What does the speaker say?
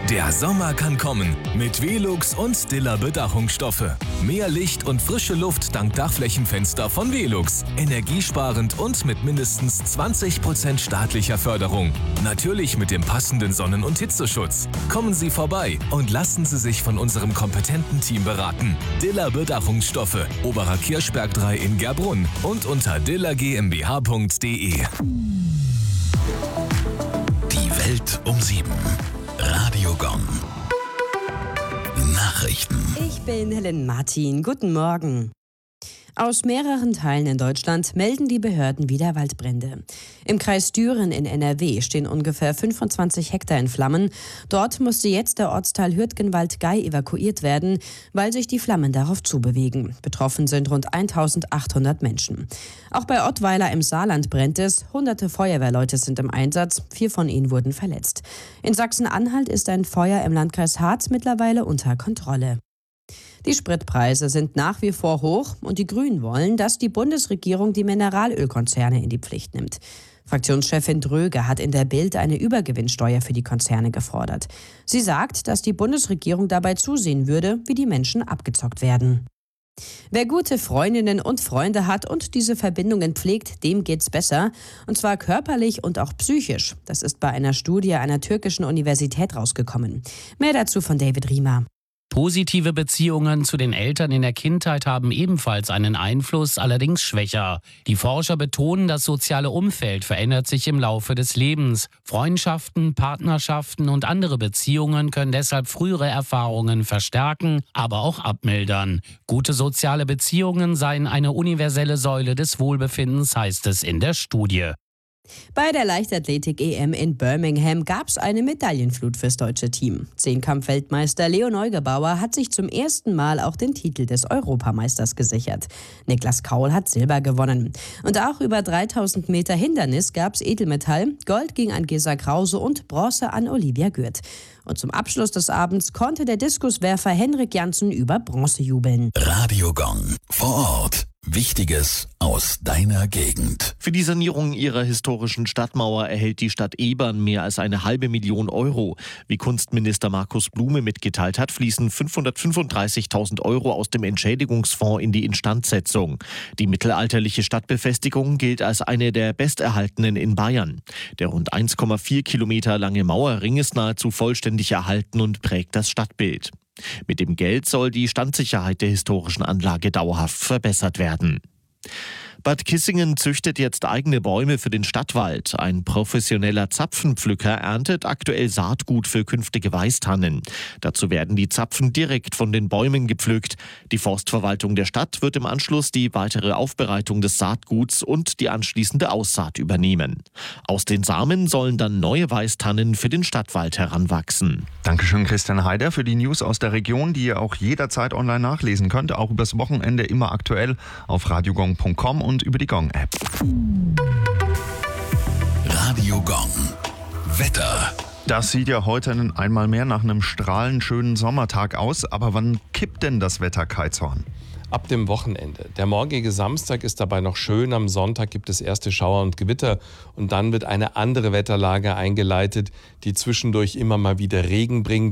Der Sommer kann kommen mit Velux und Diller Bedachungsstoffe. Mehr Licht und frische Luft dank Dachflächenfenster von Velux. Energiesparend und mit mindestens 20% staatlicher Förderung. Natürlich mit dem passenden Sonnen- und Hitzeschutz. Kommen Sie vorbei und lassen Sie sich von unserem kompetenten Team beraten. Diller Bedachungsstoffe, Oberer Kirchberg 3 in Gerbrunn und unter dillergmbh.de. Die Welt um 7. Radio Gong. Nachrichten. Ich bin Helen Martin. Guten Morgen. Aus mehreren Teilen in Deutschland melden die Behörden wieder Waldbrände. Im Kreis Düren in NRW stehen ungefähr 25 Hektar in Flammen. Dort musste jetzt der Ortsteil Hürtgenwald-Gei evakuiert werden, weil sich die Flammen darauf zubewegen. Betroffen sind rund 1800 Menschen. Auch bei Ottweiler im Saarland brennt es. Hunderte Feuerwehrleute sind im Einsatz. 4 von ihnen wurden verletzt. In Sachsen-Anhalt ist ein Feuer im Landkreis Harz mittlerweile unter Kontrolle. Die Spritpreise sind nach wie vor hoch und die Grünen wollen, dass die Bundesregierung die Mineralölkonzerne in die Pflicht nimmt. Fraktionschefin Dröge hat in der Bild eine Übergewinnsteuer für die Konzerne gefordert. Sie sagt, dass die Bundesregierung dabei zusehen würde, wie die Menschen abgezockt werden. Wer gute Freundinnen und Freunde hat und diese Verbindungen pflegt, dem geht's besser. Und zwar körperlich und auch psychisch. Das ist bei einer Studie einer türkischen Universität rausgekommen. Mehr dazu von David Riemer. Positive Beziehungen zu den Eltern in der Kindheit haben ebenfalls einen Einfluss, allerdings schwächer. Die Forscher betonen, das soziale Umfeld verändert sich im Laufe des Lebens. Freundschaften, Partnerschaften und andere Beziehungen können deshalb frühere Erfahrungen verstärken, aber auch abmildern. Gute soziale Beziehungen seien eine universelle Säule des Wohlbefindens, heißt es in der Studie. Bei der Leichtathletik-EM in Birmingham gab es eine Medaillenflut fürs deutsche Team. Zehnkampf-Weltmeister Leo Neugebauer hat sich zum ersten Mal auch den Titel des Europameisters gesichert. Niklas Kaul hat Silber gewonnen. Und auch über 3000 Meter Hindernis gab es Edelmetall. Gold ging an Gesa Krause und Bronze an Olivia Gürt. Und zum Abschluss des Abends konnte der Diskuswerfer Henrik Janssen über Bronze jubeln. Radio Gong. Vor Ort. Wichtiges aus deiner Gegend. Für die Sanierung ihrer historischen Stadtmauer erhält die Stadt Ebern mehr als 500.000 Euro. Wie Kunstminister Markus Blume mitgeteilt hat, fließen 535.000 Euro aus dem Entschädigungsfonds in die Instandsetzung. Die mittelalterliche Stadtbefestigung gilt als eine der besterhaltenen in Bayern. Der rund 1,4 Kilometer lange Mauerring ist nahezu vollständig erhalten und prägt das Stadtbild. Mit dem Geld soll die Standsicherheit der historischen Anlage dauerhaft verbessert werden. Bad Kissingen züchtet jetzt eigene Bäume für den Stadtwald. Ein professioneller Zapfenpflücker erntet aktuell Saatgut für künftige Weißtannen. Dazu werden die Zapfen direkt von den Bäumen gepflückt. Die Forstverwaltung der Stadt wird im Anschluss die weitere Aufbereitung des Saatguts und die anschließende Aussaat übernehmen. Aus den Samen sollen dann neue Weißtannen für den Stadtwald heranwachsen. Dankeschön, Christian Heider, für die News aus der Region, die ihr auch jederzeit online nachlesen könnt. Auch übers Wochenende immer aktuell auf radiogong.com und über die Gong-App. Radio Gong. Wetter. Das sieht ja heute einmal mehr nach einem strahlend schönen Sommertag aus. Aber wann kippt denn das Wetter, Kai Zorn? Ab dem Wochenende. Der morgige Samstag ist dabei noch schön. Am Sonntag gibt es erste Schauer und Gewitter. Und dann wird eine andere Wetterlage eingeleitet, die zwischendurch immer mal wieder Regen bringt.